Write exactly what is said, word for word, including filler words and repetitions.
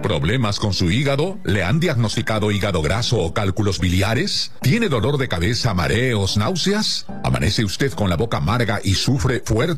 ¿Problemas con su hígado? ¿Le han diagnosticado hígado graso o cálculos biliares? ¿Tiene dolor de cabeza, mareos, náuseas? ¿Amanece usted con la boca amarga y sufre fuerte